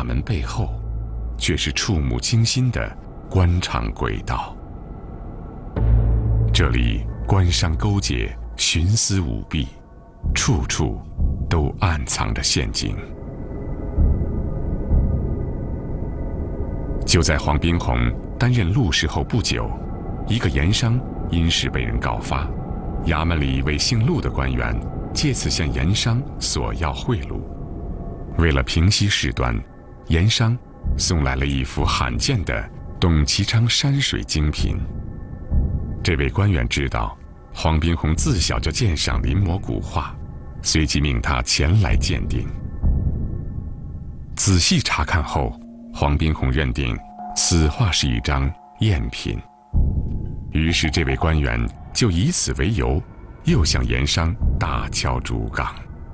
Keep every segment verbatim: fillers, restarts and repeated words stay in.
大门背后，却是触目惊心的官场轨道。这里官商勾结，徇私舞弊，处处都暗藏着陷阱。就在黄宾虹担任陆氏后不久，一个盐商因事被人告发，衙门里一位姓陆的官员借此向盐商索要贿赂。为了平息事端，盐商送来了一幅罕见的董其昌山水精品。这位官员知道黄宾虹自小就鉴赏临摹古画，随即命他前来鉴定。仔细查看后，黄宾虹认定此画是一张赝品，于是这位官员就以此为由，又向盐商大敲竹杠。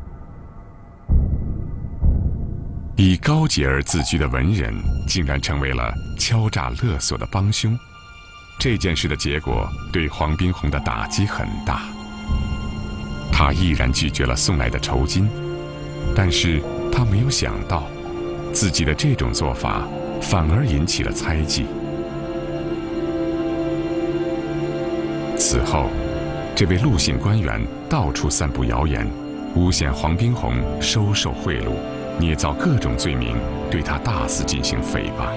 以高洁而自居的文人，竟然成为了敲诈勒索的帮凶。这件事的结果对黄宾虹的打击很大，他毅然拒绝了送来的酬金，但是他没有想到，自己的这种做法反而引起了猜忌。此后，这位陆姓官员到处散布谣言，诬陷黄宾虹收受贿赂，捏造各种罪名，对他大肆进行诽谤。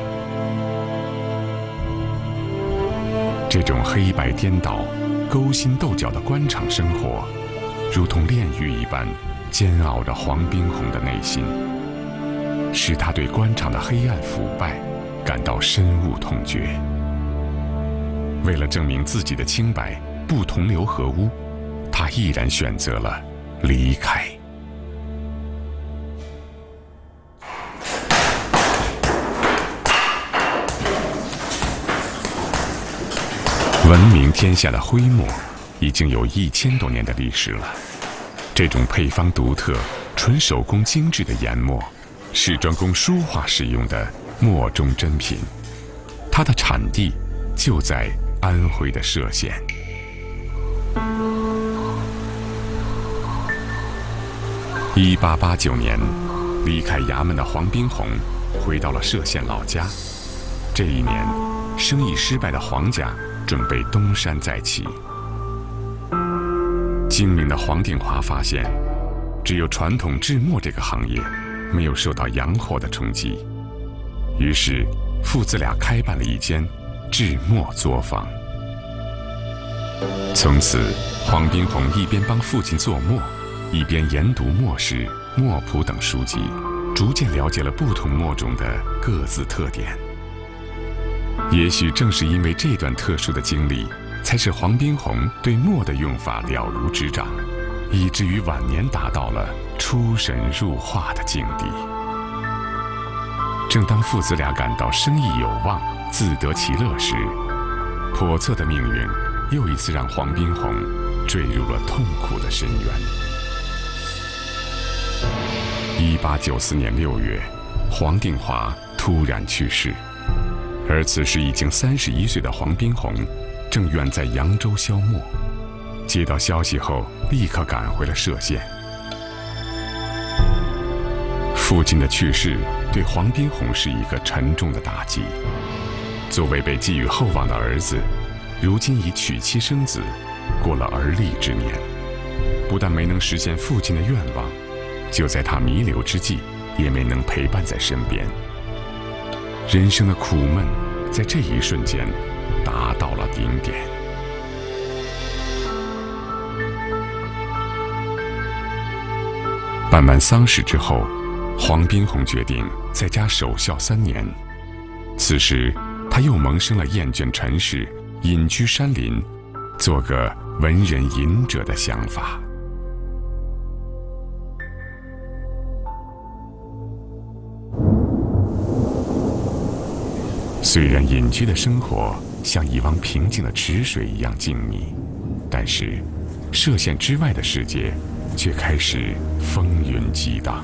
这种黑白颠倒、勾心斗角的官场生活，如同炼狱一般，煎熬着黄宾虹的内心，使他对官场的黑暗腐败感到深恶痛绝。为了证明自己的清白，不同流合污，他毅然选择了离开。闻名天下的徽墨已经有一千多年的历史了。这种配方独特、纯手工精致的研墨，是专供书画使用的墨中珍品。它的产地就在安徽的歙县。一八八九年，离开衙门的黄宾虹回到了歙县老家。这一年，生意失败的黄家准备东山再起。精明的黄定华发现，只有传统制墨这个行业没有受到洋货的冲击，于是父子俩开办了一间制墨作坊。从此，黄宾虹一边帮父亲做墨，一边研读墨史、墨谱等书籍，逐渐了解了不同墨种的各自特点。也许正是因为这段特殊的经历，才使黄宾虹对墨的用法了如指掌，以至于晚年达到了出神入化的境地。正当父子俩感到生意有望、自得其乐时，叵测的命运又一次让黄宾虹坠入了痛苦的深渊。一八九四年六月，黄定华突然去世。而此时已经三十一岁的黄宾虹，正远在扬州消墨。接到消息后，立刻赶回了歙县。父亲的去世对黄宾虹是一个沉重的打击。作为被寄予厚望的儿子，如今已娶妻生子，过了而立之年，不但没能实现父亲的愿望，就在他弥留之际，也没能陪伴在身边。人生的苦闷在这一瞬间达到了顶点。办完丧事之后，黄宾虹决定在家守孝三年。此时，他又萌生了厌倦尘世、隐居山林，做个文人隐者的想法。虽然隐居的生活像一汪平静的池水一样静谧，但是歙县之外的世界却开始风云激荡。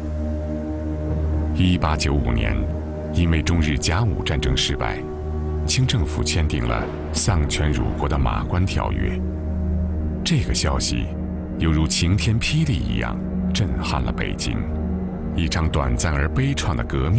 一八九五年，因为中日甲午战争失败，清政府签订了丧权辱国的马关条约。这个消息犹如晴天霹雳一样震撼了北京。一场短暂而悲怆的革命